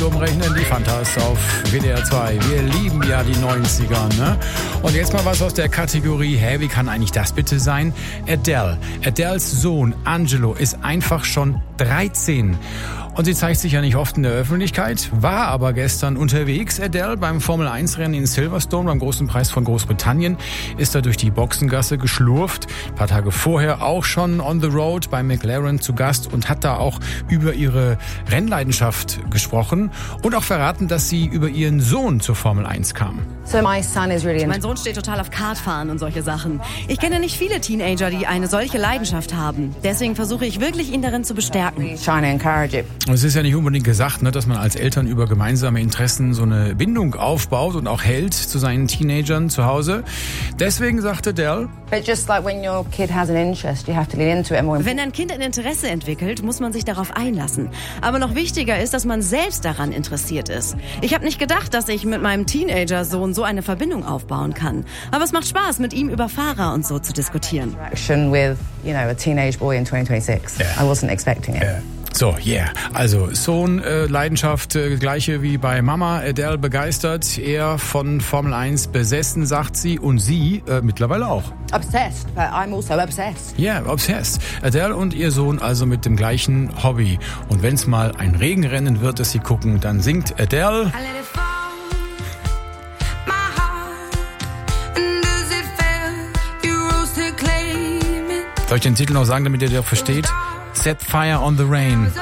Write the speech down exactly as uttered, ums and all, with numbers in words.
Umrechnen, die Fantas auf W D R zwei. Wir lieben ja die neunziger, ne? Und jetzt mal was aus der Kategorie, hä, wie kann eigentlich das bitte sein? Adele. Adeles Sohn Angelo ist einfach schon dreizehn. Und sie zeigt sich ja nicht oft in der Öffentlichkeit, war aber gestern unterwegs. Adele beim Formel eins Rennen in Silverstone, beim großen Preis von Großbritannien, ist er durch die Boxengasse geschlurft. Ein paar Tage vorher auch schon on the road bei McLaren zu Gast und hat da auch über ihre Rennleidenschaft gesprochen und auch verraten, dass sie über ihren Sohn zur Formel eins kam. So my son is really mein Sohn steht total auf Kartfahren und solche Sachen. Ich kenne nicht viele Teenager, die eine solche Leidenschaft haben. Deswegen versuche ich wirklich, ihn darin zu bestärken. trying to encourage it. Und es ist ja nicht unbedingt gesagt, ne, dass man als Eltern über gemeinsame Interessen so eine Bindung aufbaut und auch hält zu seinen Teenagern zu Hause. Deswegen sagte Adele, But just like when your kid has an interest, you have to lean into it more. Wenn ein Kind ein Interesse entwickelt, muss man sich darauf einlassen. Aber noch wichtiger ist, dass man selbst daran interessiert ist. Ich habe nicht gedacht, dass ich mit meinem Teenager-Sohn so eine Verbindung aufbauen kann. Aber es macht Spaß, mit ihm über Fahrer und so zu diskutieren. Action with, you know, a teenage boy in twenty twenty-six. Yeah. I wasn't expecting it. Yeah. So, yeah. Also Sohn, äh, Leidenschaft, äh, gleiche wie bei Mama. Adele begeistert, er von Formel eins besessen, sagt sie. Und sie äh, mittlerweile auch. Obsessed, but I'm also obsessed. Ja, yeah, obsessed. Adele und ihr Sohn also mit dem gleichen Hobby. Und wenn es mal ein Regenrennen wird, das sie gucken, dann singt Adele. Soll ich den Titel noch sagen, damit ihr den auch versteht? Set Fire on the Rain.